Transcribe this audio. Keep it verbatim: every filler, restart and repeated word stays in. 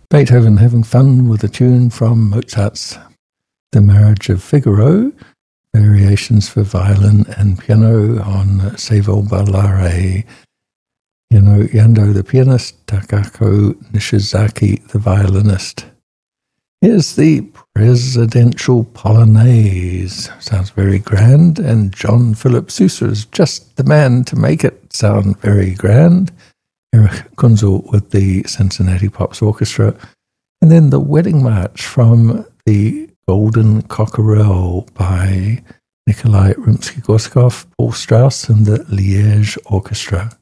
Beethoven having fun with a tune from Mozart's The Marriage of Figaro, variations for violin and piano on Se vol ballare, you know, Yando the pianist, Takako Nishizaki the violinist. Here's the Presidential Polonaise. Sounds very grand, and John Philip Sousa is just the man to make it sound very grand. Erich Kunzel with the Cincinnati Pops Orchestra. And then the Wedding March from the Golden Cockerel by Nikolai Rimsky-Korsakov, Paul Strauss, and the Liège Orchestra.